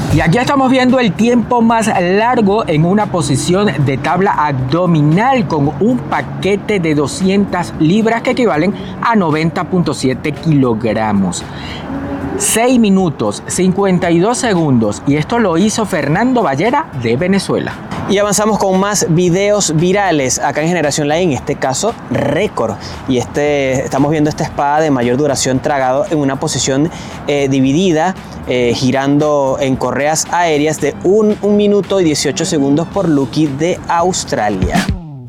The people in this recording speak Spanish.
Y aquí estamos viendo el tiempo más largo en una posición de tabla abdominal con un paquete de 200 libras que equivalen a 90.7 kilogramos. 6 minutos, 52 segundos, y esto lo hizo Fernando Ballera de Venezuela. Y avanzamos con más videos virales acá en Generación Live, en este caso récord. Y estamos viendo esta espada de mayor duración tragado en una posición dividida, girando en correas aéreas de 1 minuto y 18 segundos por Lucky de Australia.